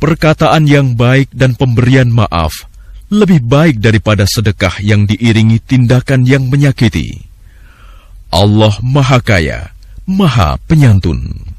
Perkataan yang baik dan pemberian maaf lebih baik daripada sedekah yang diiringi tindakan yang menyakiti. Allah Maha Kaya, Maha Penyantun.